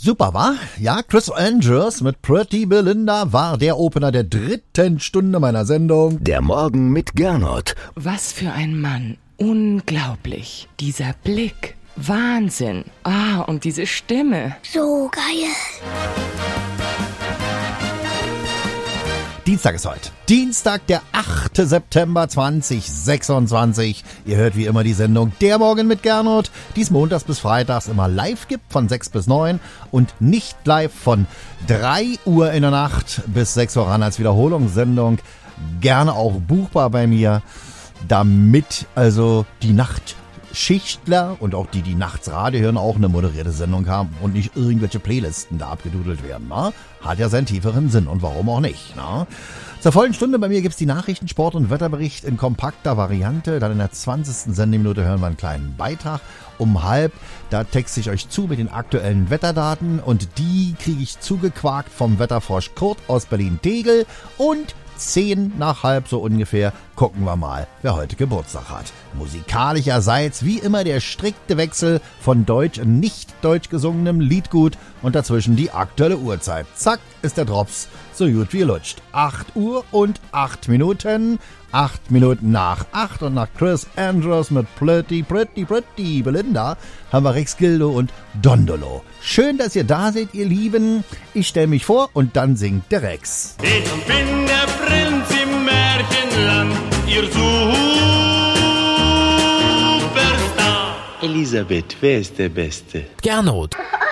Super, wa? Ja, Chris Andrews mit Pretty Belinda war der Opener der 3. Stunde meiner Sendung. Der Morgen mit Gernot. Was für ein Mann. Unglaublich. Dieser Blick. Wahnsinn. Und diese Stimme. So geil. Dienstag ist heute. Dienstag, der 8. September 2026. Ihr hört wie immer die Sendung Der Morgen mit Gernot, die es montags bis freitags immer live gibt von 6 bis 9 und nicht live von 3 Uhr in der Nacht bis 6 Uhr ran als Wiederholungssendung. Gerne auch buchbar bei mir, damit also die Nachtschichtler und auch die nachts Radio hören, auch eine moderierte Sendung haben und nicht irgendwelche Playlisten da abgedudelt werden. Na? Hat ja seinen tieferen Sinn und warum auch nicht. Na? Zur vollen Stunde bei mir gibt's die Nachrichten, Sport und Wetterbericht in kompakter Variante. Dann in der 20. Sendeminute hören wir einen kleinen Beitrag. Um 12:30, da texte ich euch zu mit den aktuellen Wetterdaten und die kriege ich zugequakt vom Wetterfrosch Kurt aus Berlin-Tegel und 10:50 so ungefähr, gucken wir mal, wer heute Geburtstag hat. Musikalischerseits wie immer der strikte Wechsel von deutsch und nicht deutsch gesungenem Liedgut und dazwischen die aktuelle Uhrzeit. Zack, ist der Drops so gut wie lutscht. 8 Uhr und 8 Minuten. 8 Minuten nach 8 und nach Chris Andrews mit Pretty Belinda haben wir Rex Gildo und Dondolo. Schön, dass ihr da seid, ihr Lieben. Ich stelle mich vor und dann singt der Rex. Ich bin der Prinz im Märchenland, ihr Superstar. Elisabeth, wer ist der Beste? Gernot.